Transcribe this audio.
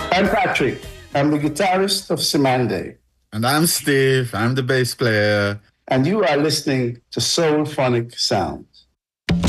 I'm Patrick. I'm the guitarist of Simande. And I'm Steve. I'm the bass player. And you are listening to Soulphonic Sound.